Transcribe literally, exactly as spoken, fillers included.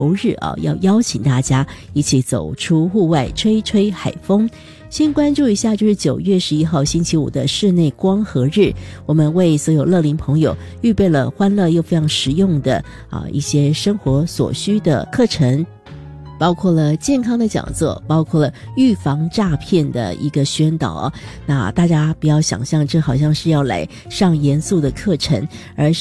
日啊，要邀请大家一起走出户外，吹吹海风。先关注一下，就是九月十一号星期五的室内光合日，我们为所有乐龄朋友预备了欢乐又非常实用的啊一些生活所需的课程。包括了健康的讲座，包括了预防诈骗的一个宣导哦。那大家不要想象这好像是要来上严肃的课程，而是